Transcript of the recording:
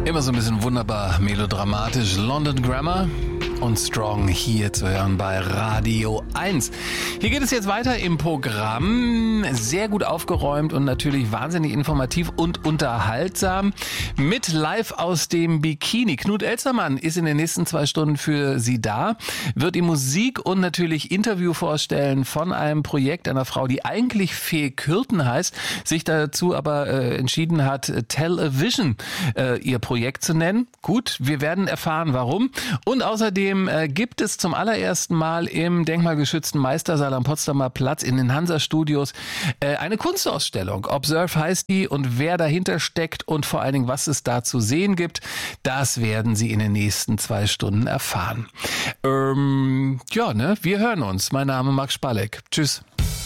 Immer so ein bisschen wunderbar melodramatisch. London Grammar und Strong hier zu hören bei Radio 1. Hier geht es jetzt weiter im Programm. Sehr gut aufgeräumt und natürlich wahnsinnig informativ und unterhaltsam. Mit Live aus dem Bikini. Knut Elstermann ist in den nächsten 2 Stunden für Sie da. Wird ihm Musik und natürlich Interview vorstellen von einem Projekt einer Frau, die eigentlich Fee Kürten heißt, sich dazu aber entschieden hat, Television ihr Projekt zu nennen. Gut, wir werden erfahren, warum. Und außerdem gibt es zum allerersten Mal im denkmalgeschützten Meistersaal am Potsdamer Platz in den Hansa-Studios eine Kunstausstellung. Observe heißt die, und wer dahinter steckt und vor allen Dingen, was es da zu sehen gibt, das werden Sie in den nächsten 2 Stunden erfahren. Wir hören uns. Mein Name ist Max Spalleck. Tschüss.